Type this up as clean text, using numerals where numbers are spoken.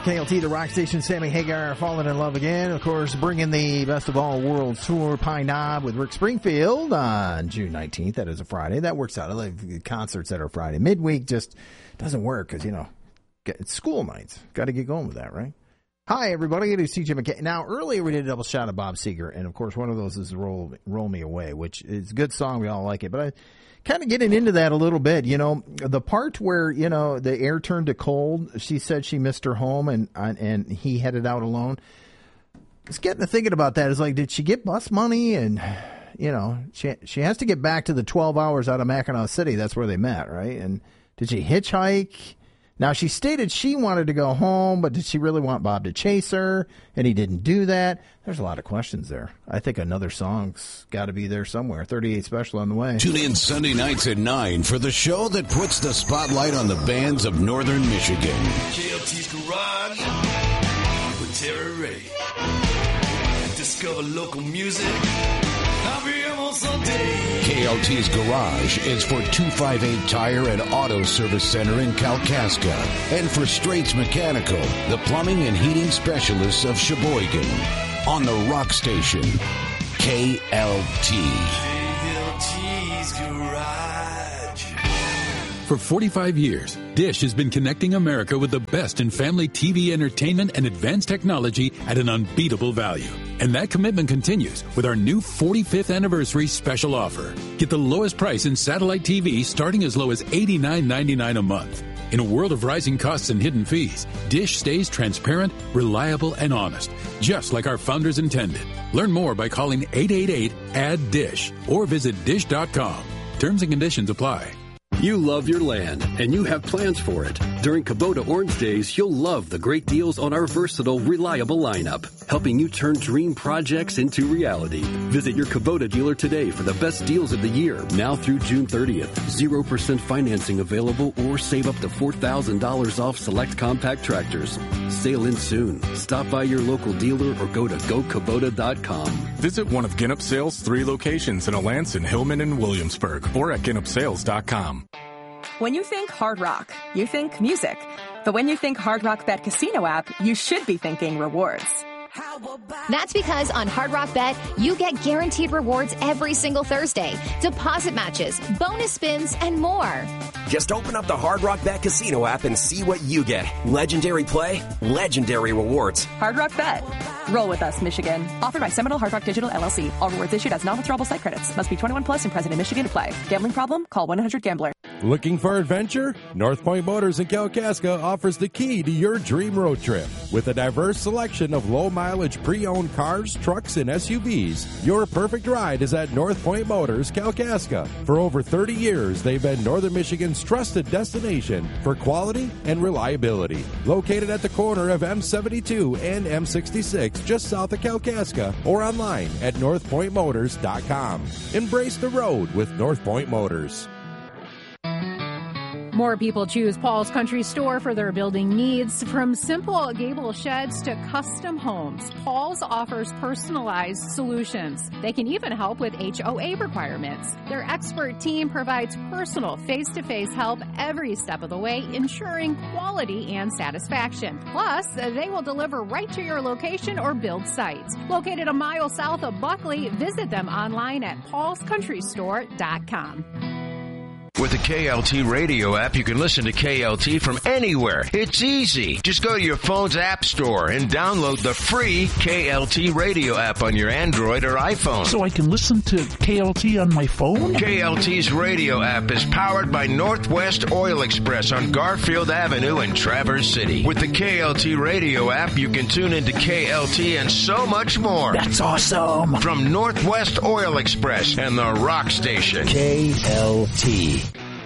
KLT, the rock station. Sammy Hagar, Falling in Love Again. Of course, bringing the Best of All Worlds Tour, Pine Knob with Rick Springfield on June 19th. That is a Friday. That works out. I like concerts that are Friday. Midweek just doesn't work because, it's school nights. Got to get going with that, right? Hi, everybody. It is CJ McKay. Now, earlier we did a double shot of Bob Seger, and, of course, one of those is Roll Me Away, which is a good song. We all like it. But I kind of getting into that a little bit, the part where, the air turned to cold, she said she missed her home and he headed out alone. Just getting to thinking about that is like, did she get bus money? And, she has to get back to the 12 hours out of Mackinac City. That's where they met, right? And did she hitchhike? Now, she stated she wanted to go home, but did she really want Bob to chase her? And he didn't do that. There's a lot of questions there. I think another song's got to be there somewhere. 38 Special on the way. Tune in Sunday nights at 9 for the show that puts the spotlight on the bands of Northern Michigan. KLT's Garage with Terry Ray. Discover local music. KLT's Garage is for 258 Tire and Auto Service Center in Kalkaska. And for Straits Mechanical, the plumbing and heating specialists of Sheboygan. On the rock station, KLT. KLT's Garage. For 45 years, Dish has been connecting America with the best in family TV entertainment and advanced technology at an unbeatable value. And that commitment continues with our new 45th anniversary special offer. Get the lowest price in satellite TV starting as low as $89.99 a month. In a world of rising costs and hidden fees, Dish stays transparent, reliable, and honest, just like our founders intended. Learn more by calling 888-ADD-DISH or visit dish.com. Terms and conditions apply. You love your land, and you have plans for it. During Kubota Orange Days, you'll love the great deals on our versatile, reliable lineup, helping you turn dream projects into reality. Visit your Kubota dealer today for the best deals of the year, now through June 30th. 0% financing available or save up to $4,000 off select compact tractors. Sail in soon. Stop by your local dealer or go to GoKubota.com. Visit one of Ginnop Sales' 3 locations in Alanson, Hillman, and Williamsburg, or at GinnopSales.com. When you think Hard Rock, you think music. But when you think Hard Rock Bet Casino app, you should be thinking rewards. That's because on Hard Rock Bet, you get guaranteed rewards every single Thursday, deposit matches, bonus spins, and more. Just open up the Hard Rock Bet Casino app and see what you get. Legendary play, legendary rewards. Hard Rock Bet. Roll with us, Michigan. Offered by Seminole Hard Rock Digital, LLC. All rewards issued as non-withdrawable site credits. Must be 21 plus and present in Michigan to play. Gambling problem? Call 1-800-GAMBLER. Looking for adventure? North Point Motors in Kalkaska offers the key to your dream road trip. With a diverse selection of low-mileage pre-owned cars, trucks, and SUVs, your perfect ride is at North Point Motors, Kalkaska. For over 30 years, they've been Northern Michigan's trusted destination for quality and reliability. Located at the corner of M72 and M66, just south of Kalkaska, or online at northpointmotors.com. Embrace the road with North Point Motors. More people choose Paul's Country Store for their building needs. From simple gable sheds to custom homes, Paul's offers personalized solutions. They can even help with HOA requirements. Their expert team provides personal, face-to-face help every step of the way, ensuring quality and satisfaction. Plus, they will deliver right to your location or build site. Located a mile south of Buckley, visit them online at paulscountrystore.com. With the KLT radio app, you can listen to KLT from anywhere. It's easy. Just go to your phone's app store and download the free KLT radio app on your Android or iPhone. So I can listen to KLT on my phone? KLT's radio app is powered by Northwest Oil Express on Garfield Avenue in Traverse City. With the KLT radio app, you can tune into KLT and so much more. That's awesome. From Northwest Oil Express and the Rock Station. KLT.